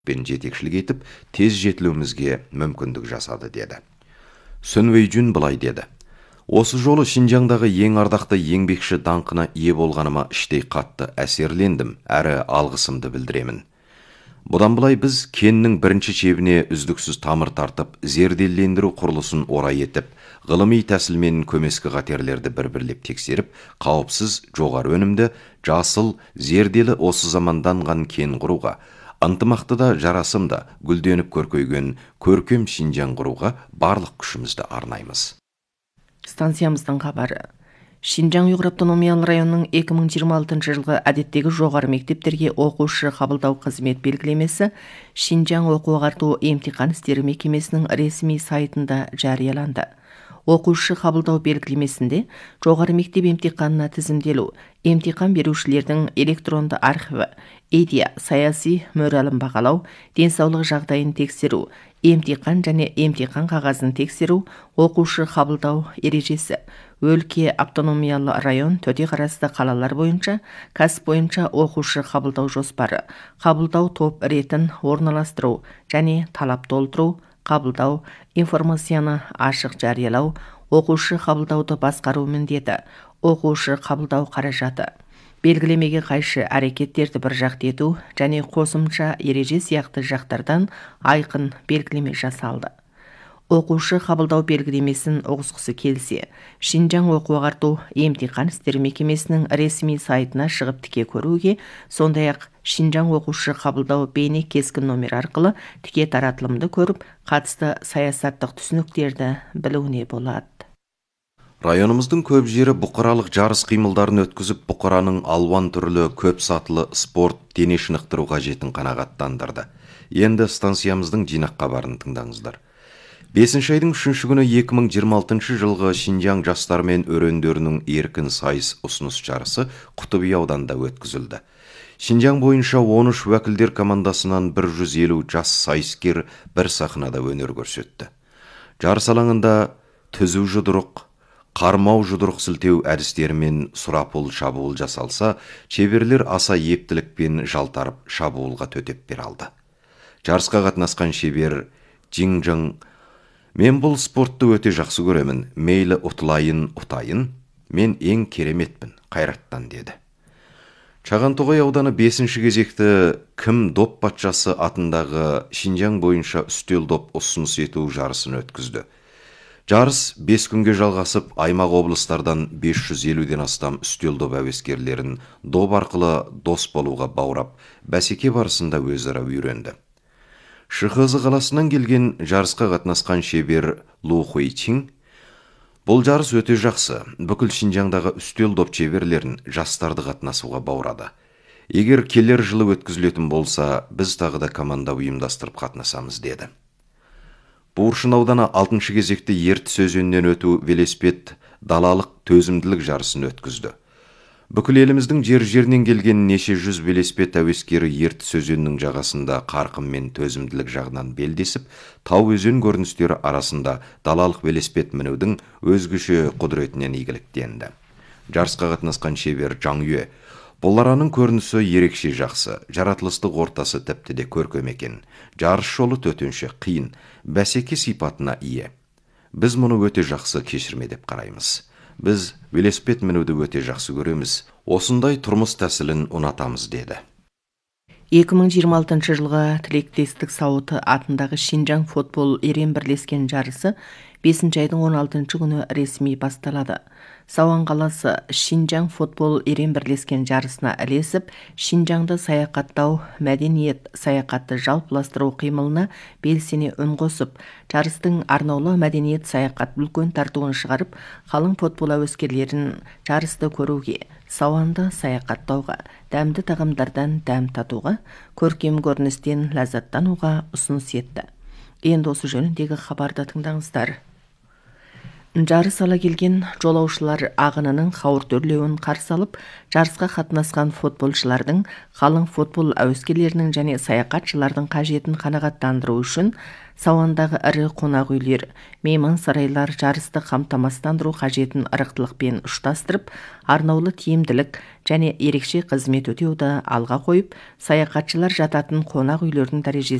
пен жетекшілік етіп, тез жетілуімізге мүмкіндік жасады деді. Сүн Вэйжун былай деді. Осы жолы Шинжаңдағы ең ардақты еңбекші даңқына ие болғаныма іштей қатты әсерлендім, әрі алғысымды білдіремін. Бұдан былай біз кеннің бірінші шебіне үздіксіз тамыр тартып, зерделендіру құрылысын орай етіп, ғылыми тәсілмен көмескі қатерлерді бір-бірлеп тексеріп, қауіпсіз, жоғары өнімді, жасыл, зерделі осы заманданған кен құруға, ынтымақты да жарасымды, гүлденіп көркейген көркем Шинжаң құруға барлық күшімізді арнаймыз. Станциямыздың хабары. Шинжаң Уйғыр автономиялы районының 2026 жылғы әдеттегі жоғары мектептерге оқушы қабылдау қызмет белгілемесі Шинжаң оқу-ағарту емтихан істері мекемесінің ресми сайтында жарияланды. Оқушы қабылдау белгілемесінде жоғары мектеп емтиханына тізімделу, емтихан берушілердің электронды архиві, идея, саяси моралін бағалау, денсаулық жағдайын тексеру, емтихан және емтихан қағазын тексеру, оқушы қабылдау ережесі, өлке автономиялы район төте қарасты қалалар бойынша, кәсіп бойынша оқушы қабылдау жоспары, қабылдау топ ретін орналастыру және талап толтыру, қабылдау, информацияны ашық жариялау, оқушы қабылдауды басқару міндеті, оқушы қабылдау қаражаты, белгілемеге қайшы әрекеттерді бір жақты ету және қосымша ереже сияқты жақтардан айқын белгілеме жасалды. Оқушы қабылдау белгілемесін ұғысқысы келсе, Шинжаң оқу-ағарту емтихан істері мекемесінің ресми сайтына шығып тіке көруге, сондай-ақ Шинжаң оқушы қабылдау бейне кескін номер арқылы тіке таратылымды көріп, қатысты саясаттық түсініктерді білуіне болады. Районымыздың көп жері бұқаралық жарыс қимылдарын өткізіп, бұқараның алуан түрлі көп сатылы спорт, дене шынықтыру қажетін қанағаттандырды. Енді станциямыздың жинақ хабарын тыңдаңыздар. 5 айдың 3 күні 2026 жылғы Шинжаң жастары мен өрендерінің еркін сайыс ұсыныс жарысы Құтыб ауданында өткізілді. Шинжаң бойынша 13 уәкілдер командасынан 150 жас сайыскер бір сахнада өнер көрсетті. Жарыс алаңында түзу жұдырық, қармау жұдырық сілтеу әдістерімен сұрапыл шабуыл жасалса, шеберлер аса ептілікпен жалтарып шабуылға төтеп бере алды. Жарысқа қатынасқан шебер Жинжың: «Мен бұл спортты өте жақсы көремін, мейлі ұтылайын, ұтайын, мен ең кереметпін, қайраттан» деді. Чағантоғай ауданы 5 кезекті кім доп патшасы атындағы Шинжаң бойынша үстел доп ұсыныс ету жарысын өткізді. Жарыс 5 күнге жалғасып, аймақ облыстардан 550-ден астам үстел доп әуескерлерін доп арқылы дос болуға баурап, бәсеке барысында өзара үйренді. Шықызы қаласынан келген жарысқа қатынасқан шебер Лу Хуйчин: «Бұл жарыс өте жақсы, бүкіл Шинжаңдағы үстел доп шеберлерін жастарды қатынасуға баурады. Егер келер жылы өткізілетін болса, біз тағы да команда ұйымдастырып қатынасамыз» деді. Буыршын ауданы 6 кезекте Ертіс өзенінен өту велосипед далалық төзімділік жарысын өткізді. Бүкіл еліміздің жер-жерінен келген неше жүз велосипед әуескері Ертіс өзенінің жағасында қарқынмен төзімділік жағынан белдесіп, тау өзен көріністері арасында далалық велосипед мінудің өзгеше құдіретінен игіліктенді. Жарысқа қатынасқан шебер Жаң Юе: «Бұл араның көрінісі ерекше жақсы, жаратылыстық ортасы тіпті де көркем екен. Жарыс жолы төтенше қиын, бәсеке сипатына ие. Біз мұны өте жақсы кешірме деп қараймыз. Біз велосипед мінуді өте жақсы көреміз. Осындай тұрмыс тәсілін ұнатамыз» деді. 2026 жылғы тілектестік сауыты атындағы Шинжаң футбол ерен бірлескен жарысы 5 айдың 16 күні ресми басталады. Сауан қаласы Шинжаң футбол ерен бірлескен жарысына ілесіп, Шинжаңды саяхаттау, мәдениет саяхатты жалпыластыру қимылына белсене үн қосып, жарыстың арнаулы мәдениет саяхат үлкен тартуын шығарып, қалың футбол әуескерлерін жарысты көруге, сауанды саяхаттауға, дәмді тағамдардан дәм татуға, көркем көріністен ләззаттануға ұсыныс етті. Енді осы жөніндегі хабарды тыңдаңыздар. Жарыс ала келген жолаушылар ағынының қауырт өрлеуін қарсы алып, жарысқа қатынасқан футболшылардың, қалың футбол әуескерлерінің және саяхатшылардың қажетін қанағаттандыру үшін Сауандағы ірі қонақ үйлер, мейман сарайлар жарысты қамтамасыздандыру қажетін ырықтылықпен ұштастырып, арнаулы тиімділік және ерекше қызмет өтеуді алға қойып, саяхатшылар жататын қонақ үйлердің дәрежесі